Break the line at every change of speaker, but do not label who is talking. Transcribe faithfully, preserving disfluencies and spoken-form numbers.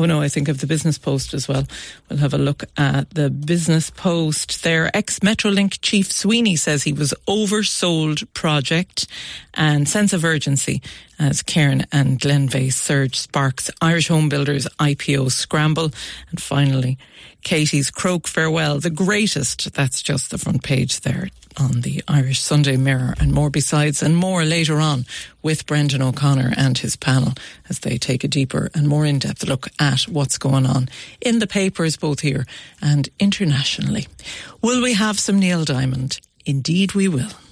Oh no, I think of the Business Post as well. We'll have a look at the Business Post. Their ex-Metrolink chief Sweeney says he was oversold project, and sense of urgency as Cairn and Glenveigh surge sparks Irish home builders I P O scramble. And finally, Katie's croak farewell, the greatest. That's just the front page there on the Irish Sunday Mirror, and more besides, and more later on with Brendan O'Connor and his panel as they take a deeper and more in-depth look at what's going on in the papers, both here and internationally. Will we have some Neil Diamond? Indeed we will.